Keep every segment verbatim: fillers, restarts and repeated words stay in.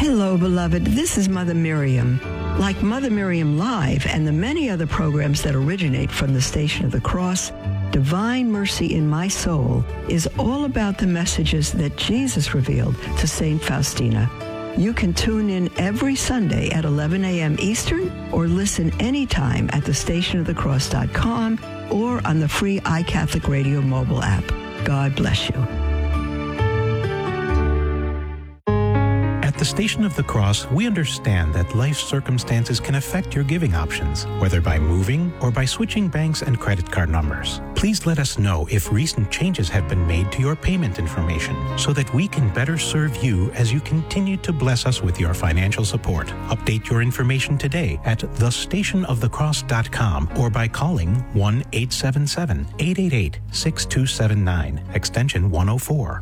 Hello, beloved. This is Mother Miriam. Like Mother Miriam Live and the many other programs that originate from the Station of the Cross, Divine Mercy in My Soul is all about the messages that Jesus revealed to Saint Faustina. You can tune in every Sunday at eleven a.m. Eastern or listen anytime at the station of the cross dot com or on the free iCatholic Radio mobile app. God bless you. At the Station of the Cross, we understand that life circumstances can affect your giving options, whether by moving or by switching banks and credit card numbers. Please let us know if recent changes have been made to your payment information so that we can better serve you as you continue to bless us with your financial support. Update your information today at the station of the cross dot com or by calling one eight seven seven, eight eight eight, six two seven nine, extension one oh four.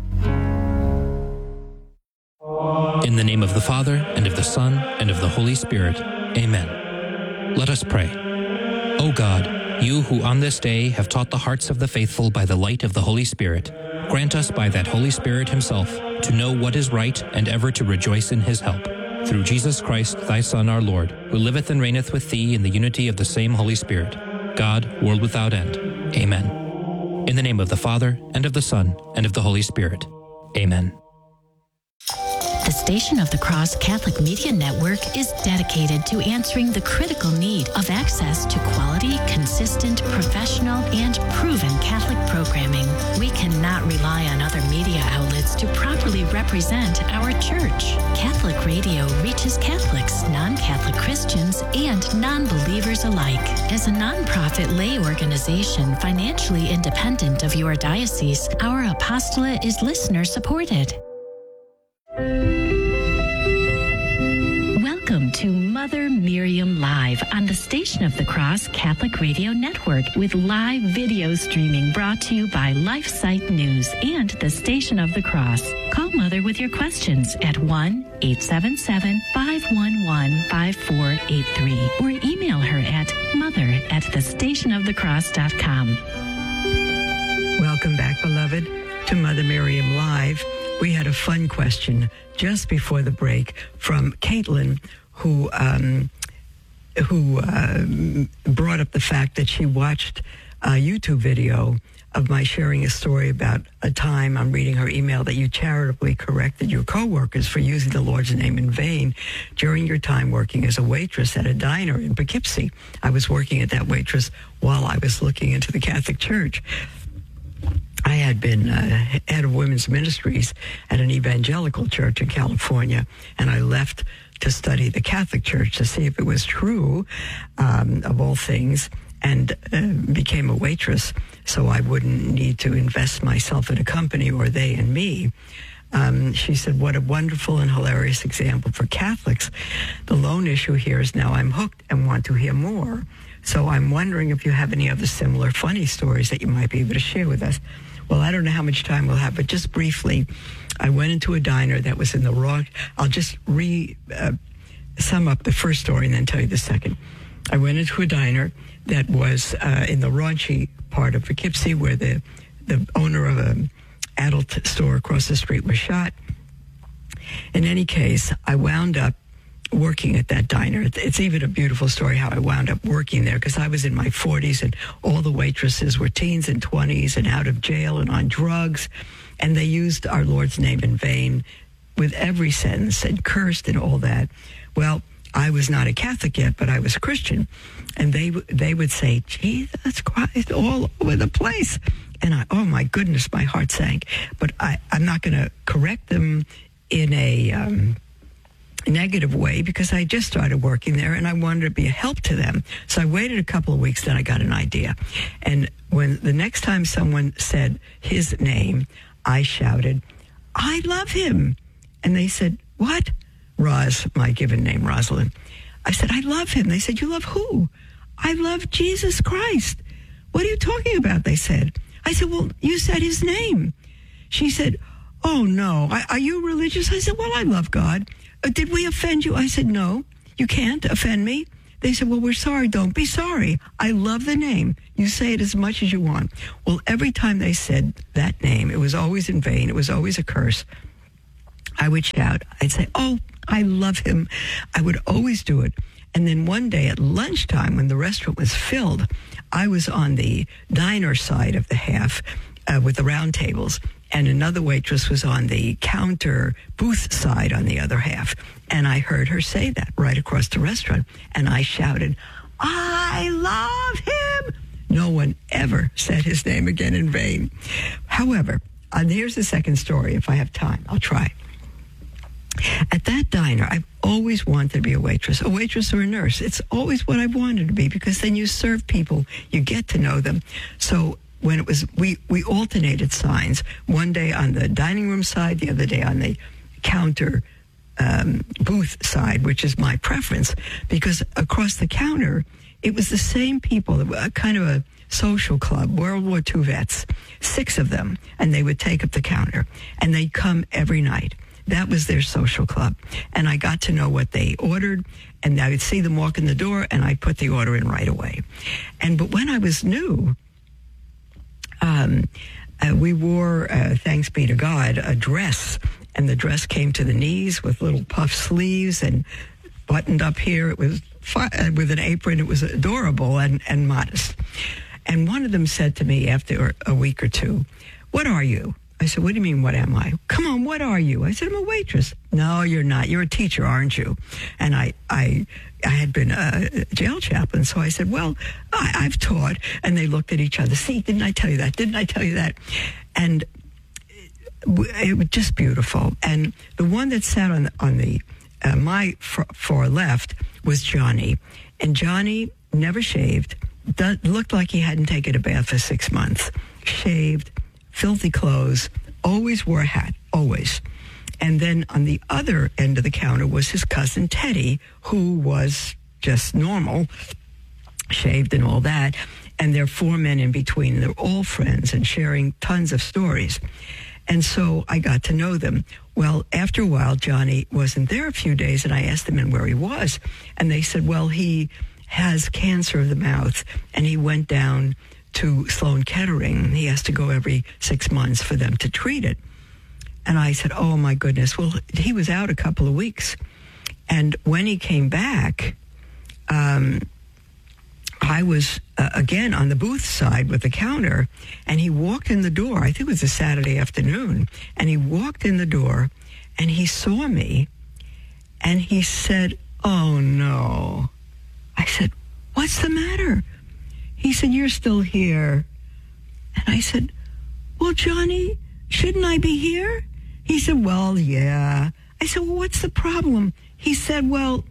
In the name of the Father, and of the Son, and of the Holy Spirit. Amen. Let us pray. O God, you who on this day have taught the hearts of the faithful by the light of the Holy Spirit, grant us by that Holy Spirit himself to know what is right and ever to rejoice in his help. Through Jesus Christ, thy Son, our Lord, who liveth and reigneth with thee in the unity of the same Holy Spirit, God, world without end. Amen. In the name of the Father, and of the Son, and of the Holy Spirit. Amen. The Station of the Cross Catholic Media Network is dedicated to answering the critical need of access to quality, consistent, professional, and proven Catholic programming. We cannot rely on other media outlets to properly represent our Church. Catholic radio reaches Catholics, non-Catholic Christians, and non-believers alike. As a non-profit lay organization financially independent of your diocese, our apostolate is listener-supported. Welcome to Mother Miriam Live on the Station of the Cross Catholic Radio Network with live video streaming brought to you by LifeSite News and the Station of the Cross. Call Mother with your questions at one eight seven seven, five one one, five four eight three or email her at mother at the station of the cross dot com. Welcome back, beloved, to Mother Miriam Live. We had a fun question just before the break from Caitlin, who um, who uh, brought up the fact that she watched a YouTube video of my sharing a story about a time, I'm reading her email, that you charitably corrected your coworkers for using the Lord's name in vain during your time working as a waitress at a diner in Poughkeepsie. I was working at that waitress while I was looking into the Catholic Church. I had been uh, head of women's ministries at an evangelical church in California, and I left to study the Catholic Church to see if it was true, um, of all things, and uh, became a waitress so I wouldn't need to invest myself in a company or they in me. Um, she said, what a wonderful and hilarious example for Catholics. The lone issue here is now I'm hooked and want to hear more. So I'm wondering if you have any other similar funny stories that you might be able to share with us. Well, I don't know how much time we'll have, but just briefly, I went into a diner that was in the wrong. I'll just re uh, sum up the first story and then tell you the second. I went into a diner that was uh, in the raunchy part of Poughkeepsie, where the the owner of an adult store across the street was shot. In any case, I wound up working at that diner. It's even a beautiful story how I wound up working there, because I was in my forties and all the waitresses were teens and twenties and out of jail and on drugs, and they used our Lord's name in vain with every sentence and cursed and all that. Well, I was not a Catholic yet, but I was Christian, and they they would say, Jesus Christ, all over the place. And I, oh my goodness, my heart sank. But I, I'm not going to correct them in a um, negative way, because I just started working there and I wanted to be a help to them. So I waited a couple of weeks, then I got an idea. And when the next time someone said his name, I shouted, I love him. And they said, what? Roz, my given name, Rosalind. I said, I love him. They said, you love who? I love Jesus Christ. What are you talking about? They said. I said, well, you said his name. She said, oh, no. Are you religious? I said, well, I love God. Uh, did we offend you? I said, no, you can't offend me. They said, well, we're sorry. Don't be sorry. I love the name. You say it as much as you want. Well, every time they said that name, it was always in vain. It was always a curse. I would shout. I'd say, oh, I love him. I would always do it. And then one day at lunchtime, when the restaurant was filled, I was on the diner side of the half uh, with the round tables, and another waitress was on the counter booth side on the other half. And I heard her say that right across the restaurant. And I shouted, I love him. No one ever said his name again in vain. However, and here's the second story. If I have time, I'll try. At that diner, I've always wanted to be a waitress, a waitress or a nurse. It's always what I've wanted to be, because then you serve people, you get to know them. So when it was, we, we alternated signs, one day on the dining room side, the other day on the counter um, booth side, which is my preference, because across the counter, it was the same people, kind of a social club, World War Two vets, six of them, and they would take up the counter, and they'd come every night. That was their social club. And I got to know what they ordered, and I would see them walk in the door, and I'd put the order in right away. And but when I was new, um, uh, we wore, uh, thanks be to God, a dress, and the dress came to the knees with little puff sleeves and buttoned up here. It was fi- uh, with an apron. It was adorable and, and modest. And one of them said to me after a week or two, "What are you?" I said, "What do you mean, what am I?" "Come on, what are you?" I said, "I'm a waitress." "No, you're not. You're a teacher, aren't you?" And I I, I had been a jail chaplain, so I said, "Well, I, I've taught." And they looked at each other. "See, didn't I tell you that? Didn't I tell you that?" And it was just beautiful. And the one that sat on, on the uh, my far left was Johnny. And Johnny never shaved, do, looked like he hadn't taken a bath for six months, shaved, filthy clothes, always wore a hat, always. And then on the other end of the counter was his cousin Teddy, who was just normal, shaved and all that. And there are four men in between. They're all friends and sharing tons of stories. And so I got to know them. Well, after a while, Johnny wasn't there a few days, and I asked them where he was. And they said, well, he has cancer of the mouth, and he went down to Sloan Kettering. He has to go every six months for them to treat it. And I said, oh, my goodness. Well, he was out a couple of weeks. And when he came back, um, I was, uh, again, on the booth side with the counter, and he walked in the door. I think it was a Saturday afternoon. And he walked in the door, and he saw me, and he said, oh, no. I said, what's the matter? He said, you're still here. And I said, well, Johnny, shouldn't I be here? He said, well, yeah. I said, well, what's the problem? He said, well,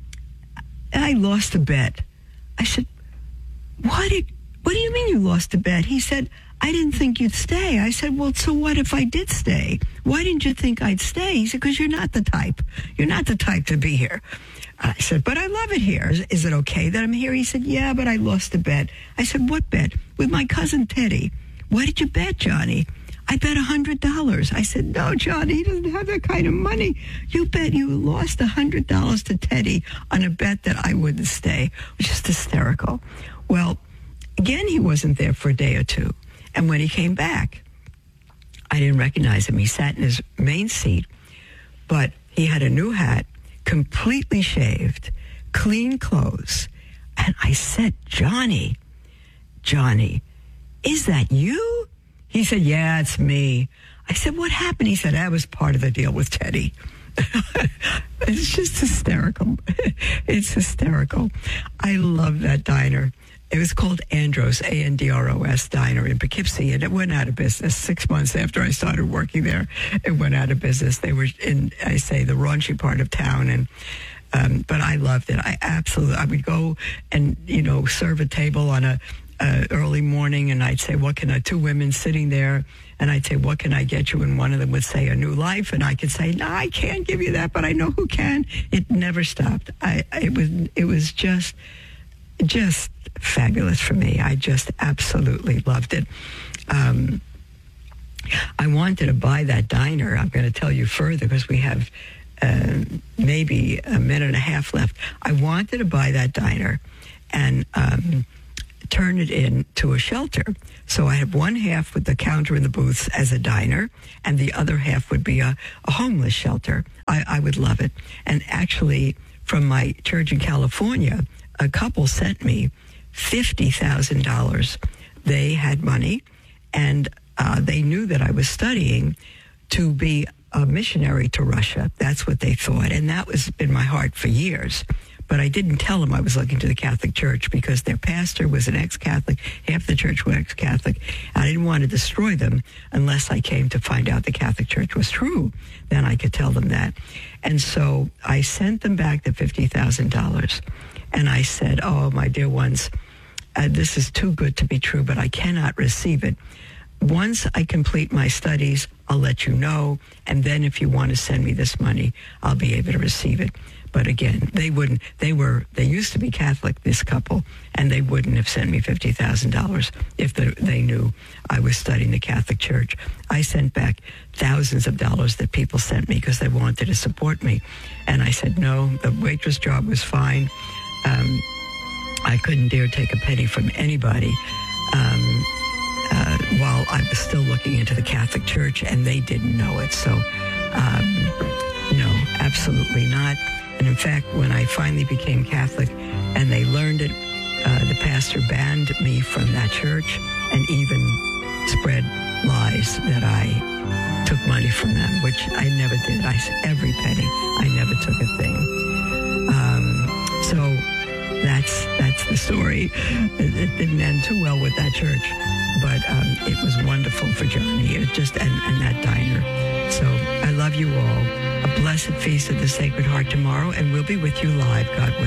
I lost a bet. I said, what did, what do you mean you lost a bet? He said, I didn't think you'd stay. I said, well, so what if I did stay? Why didn't you think I'd stay? He said, because you're not the type. You're not the type to be here. I said, but I love it here. Is, is it okay that I'm here? He said, yeah, but I lost a bet. I said, what bet? With my cousin Teddy. Why did you bet, Johnny? I bet one hundred dollars. I said, no, Johnny, he doesn't have that kind of money. You bet you lost one hundred dollars to Teddy on a bet that I wouldn't stay. It was just hysterical. Well, again, he wasn't there for a day or two. And when he came back, I didn't recognize him. He sat in his main seat, but he had a new hat, completely shaved, clean clothes. And I said, Johnny, Johnny, is that you? He said, yeah, it's me. I said, what happened? He said, I was part of the deal with Teddy. It's just hysterical. It's hysterical. I love that diner. It was called Andros, A N D R O S Diner in Poughkeepsie, and it went out of business six months after I started working there. It went out of business. They were in, I say, the raunchy part of town, and um, but I loved it. I absolutely, I would go and, you know, serve a table on a uh, early morning, and I'd say, what can I, two women sitting there, and I'd say, what can I get you? And one of them would say, a new life, and I could say, no, I can't give you that, but I know who can. It never stopped. I, it was, it was just, just fabulous for me. I just absolutely loved it. Um, I wanted to buy that diner. I'm going to tell you further because we have uh, maybe a minute and a half left. I wanted to buy that diner and um, turn it into a shelter. So I have one half with the counter and the booths as a diner, and the other half would be a, a homeless shelter. I, I would love it. And actually, from my church in California, a couple sent me fifty thousand dollars. They had money, and uh, they knew that I was studying to be a missionary to Russia. That's what they thought, and that was been my heart for years. But I didn't tell them I was looking to the Catholic Church because their pastor was an ex-Catholic, half the church was ex-Catholic. I didn't want to destroy them unless I came to find out the Catholic Church was true. Then I could tell them that. And so I sent them back the fifty thousand dollars. And I said, oh, my dear ones, uh, this is too good to be true, but I cannot receive it. Once I complete my studies, I'll let you know. And then if you want to send me this money, I'll be able to receive it. But again, they wouldn't, they were, they used to be Catholic, this couple, and they wouldn't have sent me fifty thousand dollars if the, they knew I was studying the Catholic Church. I sent back thousands of dollars that people sent me because they wanted to support me. And I said, no, the waitress job was fine. Um, I couldn't dare take a penny from anybody um, uh, while I was still looking into the Catholic Church, and they didn't know it. So, um, no, absolutely not. And in fact, when I finally became Catholic and they learned it, uh, the pastor banned me from that church and even spread lies that I took money from them, which I never did. I every penny. I never took a thing. Um, so that's that's the story. It, it didn't end too well with that church, but um, it was wonderful for Johnny. It just and, and that diner. So I love you all. A blessed feast of the Sacred Heart tomorrow, and we'll be with you live, God willing.